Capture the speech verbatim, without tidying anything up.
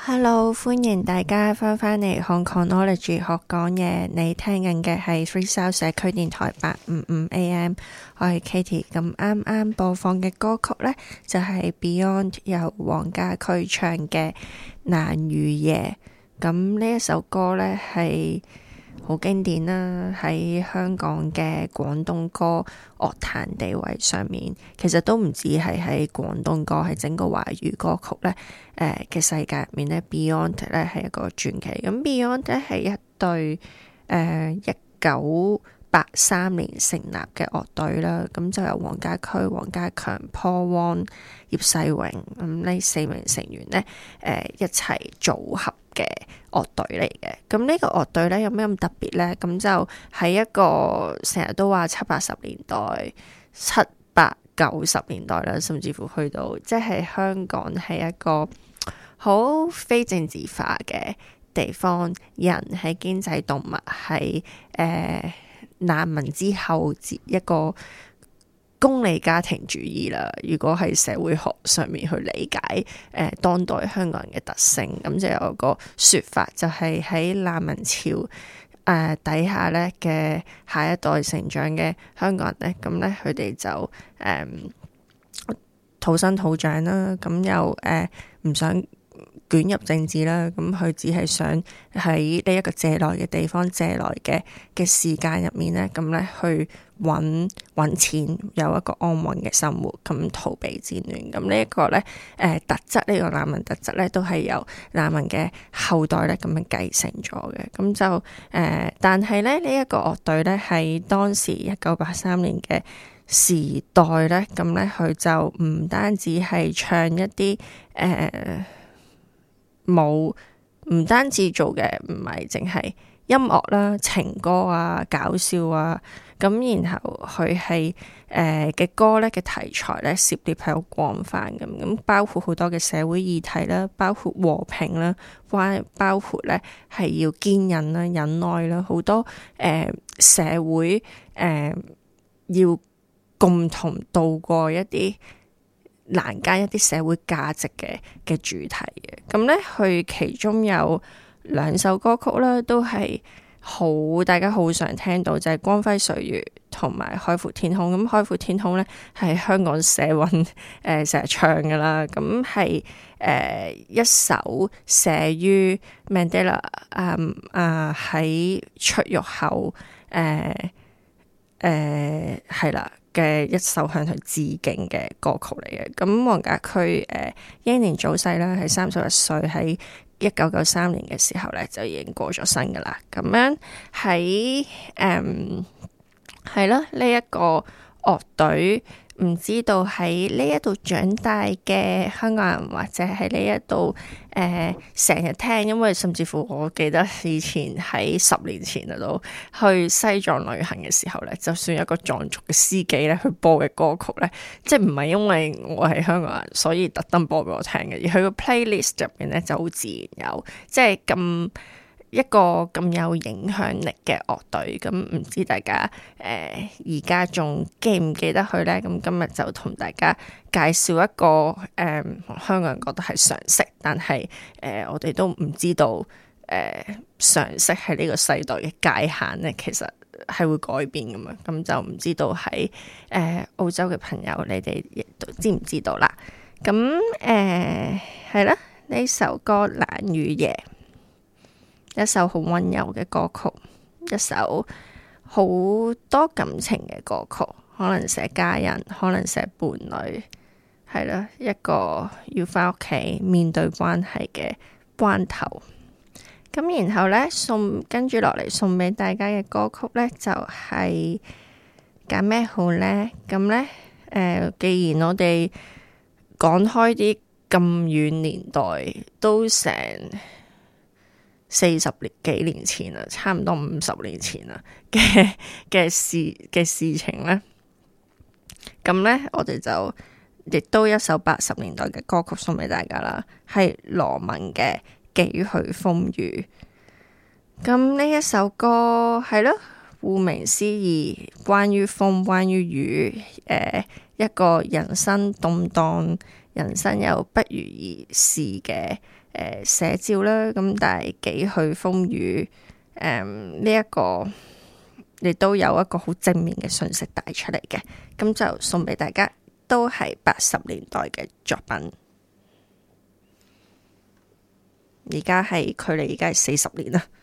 Hello，歡迎大家翻返嚟 Hong Kongology 學講嘢。你聽緊嘅係 Freestyle 社區電台八五五 A M， 我係 Katie。咁啱啱播放嘅歌曲呢，就係、是、Beyond 由黃家駒唱嘅《難如夜》。咁呢一首歌呢，係好經典啦，喺香港嘅廣東歌樂壇地位上面，其實都唔止係喺廣東歌，係整個華語歌曲咧，誒、呃、嘅世界入面咧 ，Beyond 咧係一個傳奇。咁 Beyond 咧係一隊誒一九八三年成立嘅樂隊啦，咁就由黃家駒、黃家強、Paul Wong、葉世榮咁呢四名成員咧，誒、呃、一齊組合嘅樂隊嚟嘅。咁呢個樂隊咧有咩咁特別咧？咁就喺一個成日都話七八十年代、七八九十年代啦，甚至乎去到即係香港係一個好非政治化嘅地方，人係經濟動物，係誒、呃、難民之後一個功利家庭主義啦。如果喺社會學上面去理解誒、呃、當代香港人嘅特性，咁就有個說法，就係喺難民潮誒、呃、底下咧嘅下一代成長嘅香港人咧，咁咧佢哋就誒、呃、土生土長啦，咁又誒唔想捲入政治啦，咁佢只係想喺呢一個借來嘅地方、借來嘅嘅時間入面咧，咁咧去揾揾錢，有一個安穩嘅生活，咁逃避戰亂。咁呢一個咧，誒、呃、特質呢、呢個難民特質咧，都係由難民嘅後代咧咁樣繼承咗嘅。咁就誒、呃，但係咧呢一、呢個樂隊咧，喺當時一九八三年嘅時代咧，咁咧佢就唔單止係唱一啲誒。呃冇唔單止做嘅唔係淨係音樂啦、情歌啊、搞笑啊，咁然後佢係誒嘅歌咧嘅題材咧涉獵係好廣泛咁，咁包括好多嘅社會議題啦，包括和平啦，包包括咧係要堅忍啦、忍耐啦，好多誒、呃、社會誒、呃、要共同度過一啲難解一啲社會價值嘅嘅主題嘅，咁咧佢其中有兩首歌曲啦，都係好大家好常聽到，就係、是《光輝歲月》同埋《海闊天空》。咁《海闊天空》咧係香港社運誒成日唱噶啦，咁係誒一首寫於 Mandela 誒啊喺出獄後誒誒係啦嘅一首向佢致敬嘅歌曲嚟嘅。咁黃家駒誒英年早逝啦，係三十一歲，喺一九九三年嘅時候咧就已經過咗身噶啦。咁樣喺誒係咯呢一個樂隊，唔知道喺呢一度長大嘅香港人，或者喺呢一度誒成日聽，因為甚至乎我記得以前喺十年前啊都去西藏旅行嘅時候咧，就算一個藏族嘅司機咧去播嘅歌曲咧，即係唔係因為我係香港人所以特登播俾我聽嘅，而佢個 playlist 入邊咧就好自然有，即係咁一個咁有影響力嘅樂隊。咁唔知大家誒而家仲記唔記得佢呢？咁今日就同大家介紹一個誒、呃、香港人覺得係常識，但係誒、呃、我哋都唔知道誒、呃、常識喺呢個世代嘅界限呢，其實係會改變噶嘛。咁就唔知道喺誒、呃、澳洲嘅朋友，你哋亦都知唔知道啦？咁誒係啦，呢首歌《難如夜》，一首好溫柔嘅歌曲，一首好多感情嘅歌曲，可能寫家人，可能寫伴侶，係啦，一個要返屋企面對關係嘅關頭。咁然後呢，送跟住落嚟送俾大家嘅歌曲呢，就係揀咩好呢？咁呢，誒、呃，既然我哋講開啲咁遠年代，都成四十年幾年前啦，差唔多五十年前啦嘅嘅事嘅事情呢。咁呢，我哋就亦都一首八十年代嘅歌曲送俾大家啦，係羅文嘅《幾許風雨》。咁呢一首歌係咯，顧名思義，關於風，關於雨，誒、呃，一個人生動盪人生有不如意事嘅誒寫照啦。咁但係幾許風雨誒呢一個亦都有一個好正面嘅信息帶出嚟嘅，咁就送俾大家，都係八十年代嘅作品。而家係距離而家係四十年啦。